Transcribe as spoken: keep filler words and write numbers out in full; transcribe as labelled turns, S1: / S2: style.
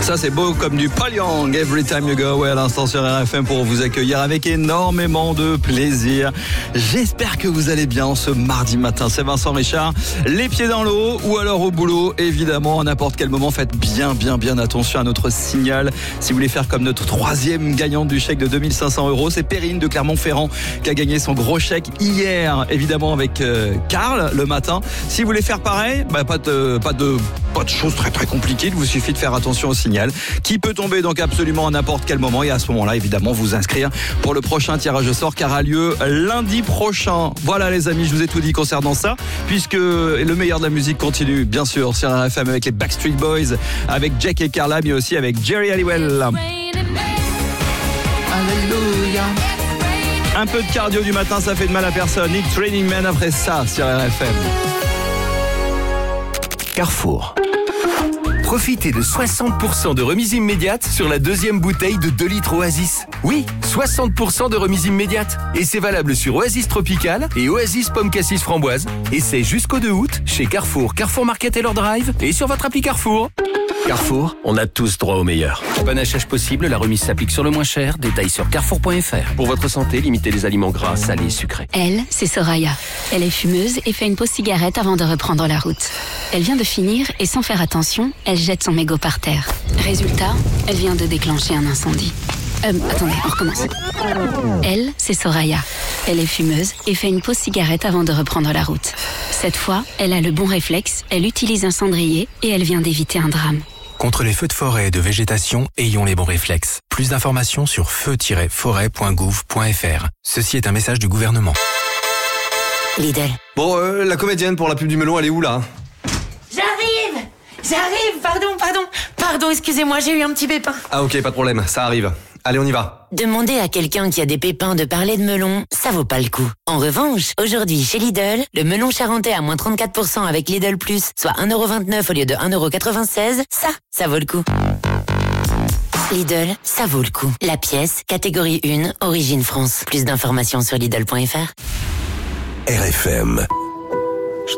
S1: Ça c'est beau comme du Paul Young, Every Time You Go, ouais, à l'instant sur R F M pour vous accueillir avec énormément de plaisir. J'espère que vous allez bien ce mardi matin. C'est Vincent Richard, les pieds dans l'eau ou alors au boulot, évidemment, à n'importe quel moment. Faites bien, bien, bien attention à notre signal. Si vous voulez faire comme notre troisième gagnante du chèque de deux mille cinq cents euros, c'est Perrine de Clermont-Ferrand qui a gagné son gros chèque hier, évidemment avec euh, Karl le matin. Si vous voulez faire pareil, bah, pas de, pas de, pas de choses très très compliquées. Il vous suffit de faire attention au signal qui peut tomber donc absolument à n'importe quel moment et à ce moment-là, évidemment, vous inscrire pour le prochain tirage au sort qui aura lieu lundi prochain. Voilà les amis, je vous ai tout dit concernant ça, puisque le meilleur de la musique continue bien sûr sur R F M avec les Backstreet Boys, avec Jack et Carla, mais aussi avec Jerry Halliwell. Alléluia. Un peu de cardio du matin, ça fait de mal à personne. Nick Training Man après ça sur R F M.
S2: Carrefour. Profitez de soixante pour cent de remise immédiate sur la deuxième bouteille de deux litres Oasis. Oui, soixante pour cent de remise immédiate. Et c'est valable sur Oasis Tropical et Oasis Pomme Cassis Framboise. Et c'est jusqu'au deux août chez Carrefour, Carrefour Market et Leur Drive et sur votre appli Carrefour. Carrefour, on a tous droit au meilleur. Bon achat possible, la remise s'applique sur le moins cher. Détails sur carrefour point f r. Pour votre santé, limitez les aliments gras, salés, sucrés.
S3: Elle, c'est Soraya. Elle est fumeuse et fait une pause cigarette avant de reprendre la route. Elle vient de finir et sans faire attention, elle jette son mégot par terre. Résultat, elle vient de déclencher un incendie. Euh, attendez, on recommence. Elle, c'est Soraya. Elle est fumeuse et fait une pause cigarette avant de reprendre la route. Cette fois, elle a le bon réflexe, elle utilise un cendrier et elle vient d'éviter un drame.
S4: Contre les feux de forêt et de végétation, ayons les bons réflexes. Plus d'informations sur feu tiret forêt point gouv point f r. Ceci est un message du gouvernement.
S5: Lidl.
S6: Bon, euh, la comédienne pour la pub du melon, elle est où là?
S5: J'arrive J'arrive, pardon, pardon. Pardon, excusez-moi, j'ai eu un petit pépin.
S6: Ah ok, pas de problème, ça arrive. Allez, on y va.
S5: Demander à quelqu'un qui a des pépins de parler de melon, ça vaut pas le coup. En revanche, aujourd'hui chez Lidl, le melon charentais à moins trente-quatre pour cent avec Lidl Plus, soit un euro vingt-neuf au lieu de un euro quatre-vingt-seize, ça, ça vaut le coup. Lidl, ça vaut le coup. La pièce, catégorie un, origine France. Plus d'informations sur Lidl point f r.
S2: R F M.